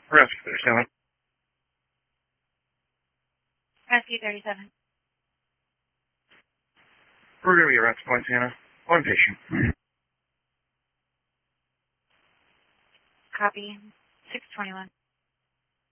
Rescue 37. Rescue 37. We're going to be around Poinciana. One patient. Copy. 621.